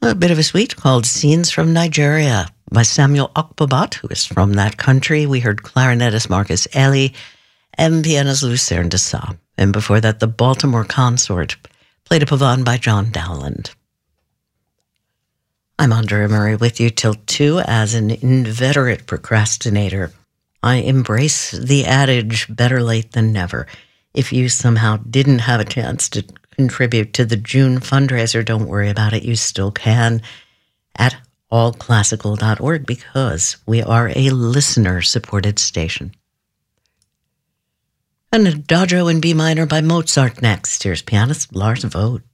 A bit of a suite called Scenes from Nigeria by Samuel Okpobot, who is from that country. We heard clarinetist Marcus Elie and pianist Lucerne de Sa. And before that, the Baltimore Consort, played a pavane by John Dowland. I'm Andrea Murray with you till 2 as an inveterate procrastinator. I embrace the adage, better late than never. If you somehow didn't have a chance to contribute to the June fundraiser, don't worry about it. You still can at allclassical.org because we are a listener-supported station. And Adagio in B minor by Mozart next. Here's pianist Lars Vogt.